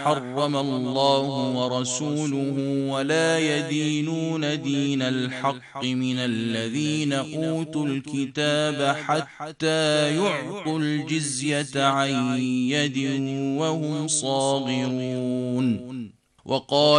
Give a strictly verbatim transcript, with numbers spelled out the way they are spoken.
حرم الله ورسوله ولا يدينون دين الحق من الذين أوتوا الكتاب حتى يعطوا الجزية عن يد وهم صاغرون. وقال